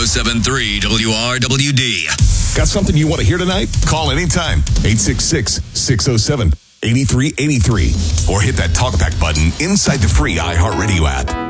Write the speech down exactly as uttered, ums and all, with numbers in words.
seven three W R W D. Got something you want to hear tonight? Call anytime. eight six six, six oh seven, eight three eight three. Or hit that talkback button inside the free iHeartRadio app.